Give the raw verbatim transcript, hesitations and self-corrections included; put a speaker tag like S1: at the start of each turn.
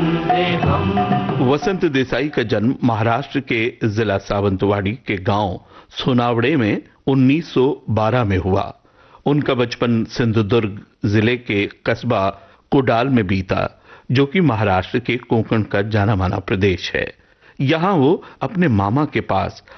S1: वसंत देसाई का जन्म महाराष्ट्र के जिला सावंतवाड़ी के गांव सोनावड़े में उन्नीस सौ बारह में हुआ। उनका बचपन सिंधुदुर्ग जिले के कस्बा कुडाल में बीता, जो कि महाराष्ट्र के कोंकण का जाना माना प्रदेश है। यहाँ वो अपने मामा के पास